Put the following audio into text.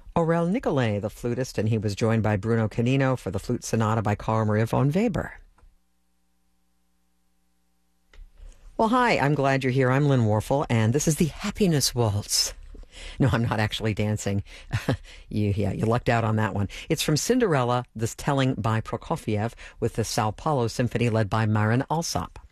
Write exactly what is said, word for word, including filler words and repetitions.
Aurel Nicolai, the flutist, and he was joined by Bruno Canino for the flute sonata by Carl Maria von Weber. Well, hi, I'm glad you're here. I'm Lynn Warfel, and this is the Happiness Waltz. No, I'm not actually dancing. you, yeah, you lucked out on that one. It's from Cinderella, this telling by Prokofiev, with the Sao Paulo Symphony led by Marin Alsop.